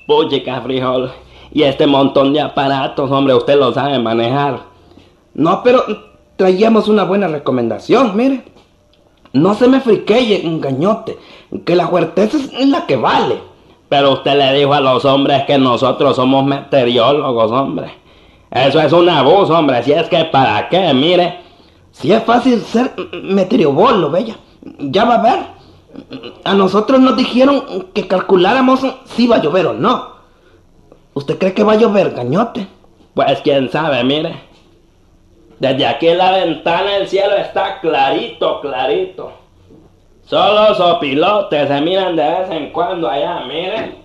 puchica, frijol. Y este montón de aparatos, hombre, usted lo sabe manejar. No, pero traíamos una buena recomendación, mire. No se me friqueye, un gañote, que la huerteza es la que vale. Pero usted le dijo a los hombres que nosotros somos meteorólogos, hombre. Eso es un abuso, hombre. Si es que para qué, mire. Si es fácil ser meteorobolo, bella. Ya va a ver. A nosotros nos dijeron que calculáramos si va a llover o no. ¿Usted cree que va a llover, gañote? Pues quién sabe, mire. Desde aquí en la ventana el cielo está clarito, clarito. Solo sopilotes se miran de vez en cuando allá, mire.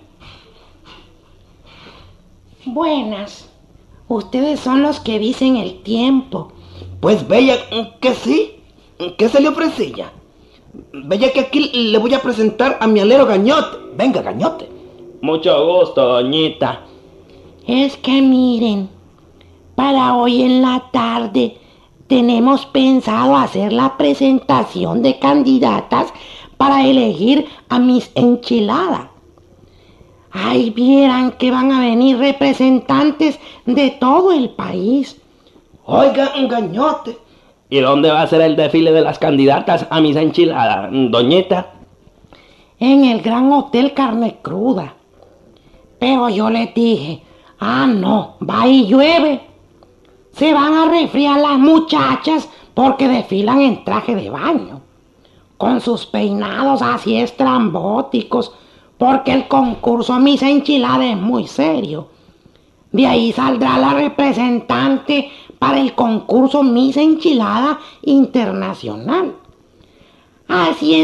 Buenas. Ustedes son los que dicen el tiempo. Pues bella, que sí. ¿Qué se le ofrecía? Bella, que aquí le voy a presentar a mi alero gañote. Venga, gañote. Mucho gusto, doñita. Es que miren, para hoy en la tarde tenemos pensado hacer la presentación de candidatas para elegir a Miss Enchilada. Ay, vieran que van a venir representantes de todo el país. Oiga, un gañote. ¿Y dónde va a ser el desfile de las candidatas a Miss Enchilada, doñita? En el Gran Hotel Carne Cruda. Pero yo les dije, no, va y llueve. Se van a resfriar las muchachas porque desfilan en traje de baño, con sus peinados así estrambóticos, porque el concurso Miss Enchilada es muy serio. De ahí saldrá la representante para el concurso Miss Enchilada Internacional. Así es.